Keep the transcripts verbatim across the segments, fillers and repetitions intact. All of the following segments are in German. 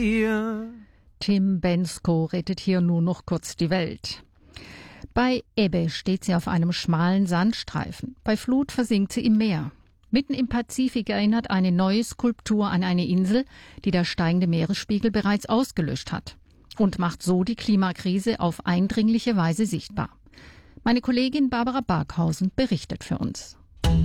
Tim Bensko rettet hier nur noch kurz die Welt. Bei Ebbe steht sie auf einem schmalen Sandstreifen. Bei Flut versinkt sie im Meer. Mitten im Pazifik erinnert eine neue Skulptur an eine Insel, die der steigende Meeresspiegel bereits ausgelöscht hat und macht so die Klimakrise auf eindringliche Weise sichtbar. Meine Kollegin Barbara Barkhausen berichtet für uns.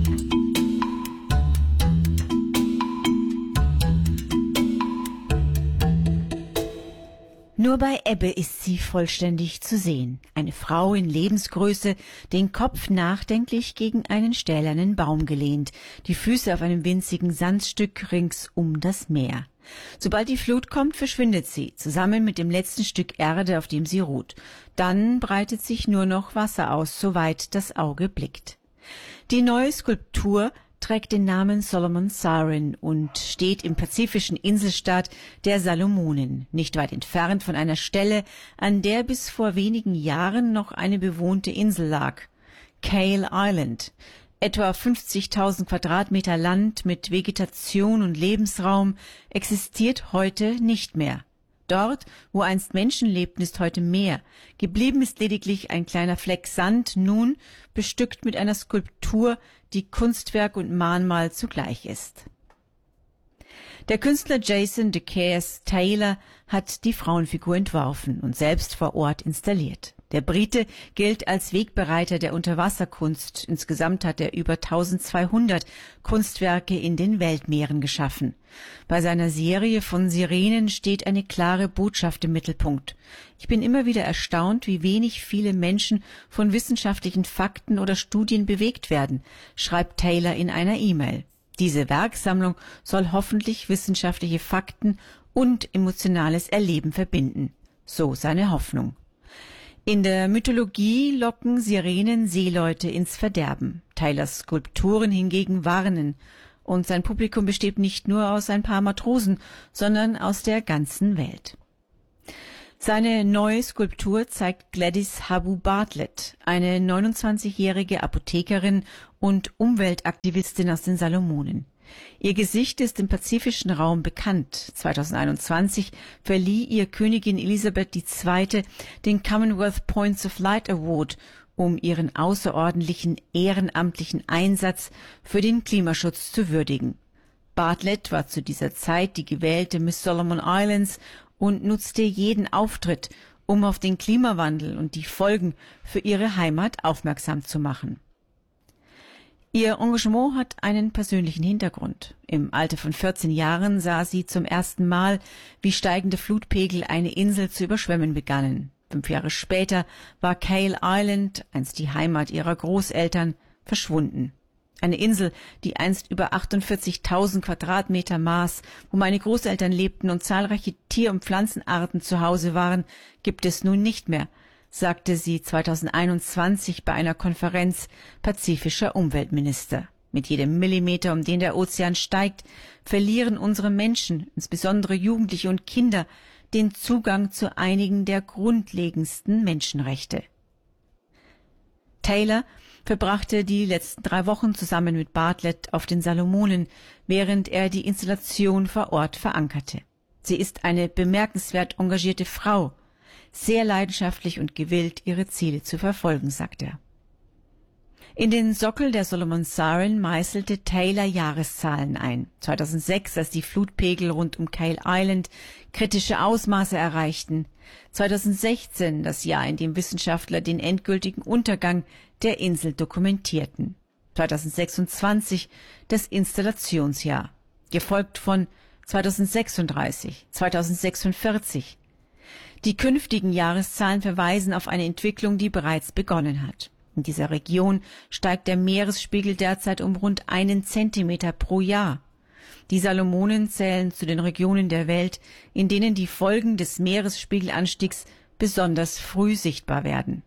Nur bei Ebbe ist sie vollständig zu sehen. Eine Frau in Lebensgröße, den Kopf nachdenklich gegen einen stählernen Baum gelehnt, die Füße auf einem winzigen Sandstück rings um das Meer. Sobald die Flut kommt, verschwindet sie, zusammen mit dem letzten Stück Erde, auf dem sie ruht. Dann breitet sich nur noch Wasser aus, soweit das Auge blickt. Die neue Skulptur trägt den Namen Solomon Siren und steht im pazifischen Inselstaat der Salomonen, nicht weit entfernt von einer Stelle, an der bis vor wenigen Jahren noch eine bewohnte Insel lag, Cale Island. Etwa fünfzigtausend Quadratmeter Land mit Vegetation und Lebensraum existiert heute nicht mehr. Dort, wo einst Menschen lebten, ist heute Meer. Geblieben ist lediglich ein kleiner Fleck Sand, nun bestückt mit einer Skulptur, die Kunstwerk und Mahnmal zugleich ist. Der Künstler Jason de Caers Taylor hat die Frauenfigur entworfen und selbst vor Ort installiert. Der Brite gilt als Wegbereiter der Unterwasserkunst. Insgesamt hat er über eintausendzweihundert Kunstwerke in den Weltmeeren geschaffen. Bei seiner Serie von Sirenen steht eine klare Botschaft im Mittelpunkt. Ich bin immer wieder erstaunt, wie wenig viele Menschen von wissenschaftlichen Fakten oder Studien bewegt werden, schreibt Taylor in einer E-Mail. Diese Werksammlung soll hoffentlich wissenschaftliche Fakten und emotionales Erleben verbinden. So seine Hoffnung. In der Mythologie locken Sirenen Seeleute ins Verderben. Taylors Skulpturen hingegen warnen. Und sein Publikum besteht nicht nur aus ein paar Matrosen, sondern aus der ganzen Welt. Seine neue Skulptur zeigt Gladys Habu Bartlett, eine neunundzwanzigjährige Apothekerin und Umweltaktivistin aus den Salomonen. Ihr Gesicht ist im pazifischen Raum bekannt. zweitausendeinundzwanzig verlieh ihr Königin Elisabeth die Zweite den Commonwealth Points of Light Award, um ihren außerordentlichen ehrenamtlichen Einsatz für den Klimaschutz zu würdigen. Bartlett war zu dieser Zeit die gewählte Miss Solomon Islands und nutzte jeden Auftritt, um auf den Klimawandel und die Folgen für ihre Heimat aufmerksam zu machen. Ihr Engagement hat einen persönlichen Hintergrund. Im Alter von vierzehn Jahren sah sie zum ersten Mal, wie steigende Flutpegel eine Insel zu überschwemmen begannen. Fünf Jahre später war Cale Island, einst die Heimat ihrer Großeltern, verschwunden. Eine Insel, die einst über achtundvierzigtausend Quadratmeter maß, wo meine Großeltern lebten und zahlreiche Tier- und Pflanzenarten zu Hause waren, gibt es nun nicht mehr, sagte sie zweitausendeinundzwanzig bei einer Konferenz pazifischer Umweltminister. Mit jedem Millimeter, um den der Ozean steigt, verlieren unsere Menschen, insbesondere Jugendliche und Kinder, den Zugang zu einigen der grundlegendsten Menschenrechte. Taylor verbrachte die letzten drei Wochen zusammen mit Bartlett auf den Salomonen, während er die Installation vor Ort verankerte. Sie ist eine bemerkenswert engagierte Frau, sehr leidenschaftlich und gewillt, ihre Ziele zu verfolgen, sagt er. In den Sockel der Solomon Siren meißelte Taylor Jahreszahlen ein. zweitausendsechs, als die Flutpegel rund um Cale Island kritische Ausmaße erreichten. zweitausendsechzehn, das Jahr, in dem Wissenschaftler den endgültigen Untergang der Insel dokumentierten. zweitausendsechsundzwanzig, das Installationsjahr, gefolgt von zweitausendsechsunddreißig, zweitausendsechsundvierzig. Die künftigen Jahreszahlen verweisen auf eine Entwicklung, die bereits begonnen hat. In dieser Region steigt der Meeresspiegel derzeit um rund einen Zentimeter pro Jahr. Die Salomonen zählen zu den Regionen der Welt, in denen die Folgen des Meeresspiegelanstiegs besonders früh sichtbar werden.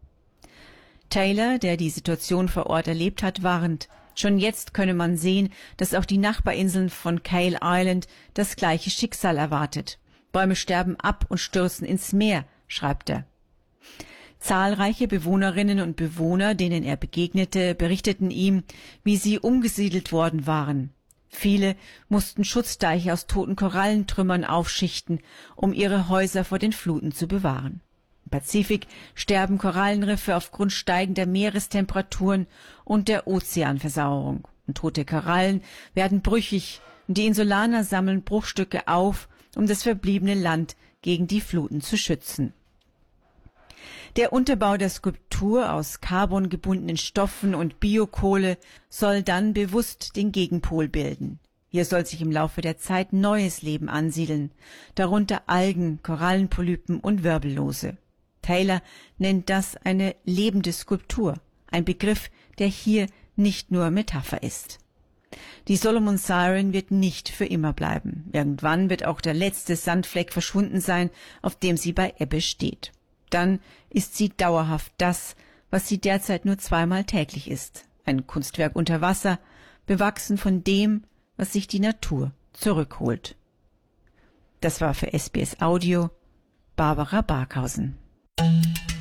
Taylor, der die Situation vor Ort erlebt hat, warnt: Schon jetzt könne man sehen, dass auch die Nachbarinseln von Cale Island das gleiche Schicksal erwartet. Bäume sterben ab und stürzen ins Meer, schreibt er. Zahlreiche Bewohnerinnen und Bewohner, denen er begegnete, berichteten ihm, wie sie umgesiedelt worden waren. Viele mussten Schutzdeiche aus toten Korallentrümmern aufschichten, um ihre Häuser vor den Fluten zu bewahren. Im Pazifik sterben Korallenriffe aufgrund steigender Meerestemperaturen und der Ozeanversauerung. Und tote Korallen werden brüchig und die Insulaner sammeln Bruchstücke auf, um das verbliebene Land gegen die Fluten zu schützen. Der Unterbau der Skulptur aus carbongebundenen Stoffen und Biokohle soll dann bewusst den Gegenpol bilden. Hier soll sich im Laufe der Zeit neues Leben ansiedeln, darunter Algen, Korallenpolypen und Wirbellose. Taylor nennt das eine lebende Skulptur, ein Begriff, der hier nicht nur Metapher ist. Die Solomon Siren wird nicht für immer bleiben. Irgendwann wird auch der letzte Sandfleck verschwunden sein, auf dem sie bei Ebbe steht. Dann ist sie dauerhaft das, was sie derzeit nur zweimal täglich ist. Ein Kunstwerk unter Wasser, bewachsen von dem, was sich die Natur zurückholt. Das war für S B S Audio Barbara Barkhausen.